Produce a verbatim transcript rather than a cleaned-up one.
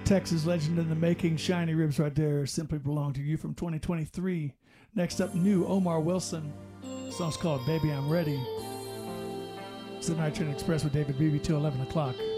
Texas legend in the making, Shiny Ribs right there, Simply Belong to You from twenty twenty-three. Next up, new Omar Wilson. The song's called Baby I'm Ready. It's the Night Train Express with David Beebe till eleven o'clock.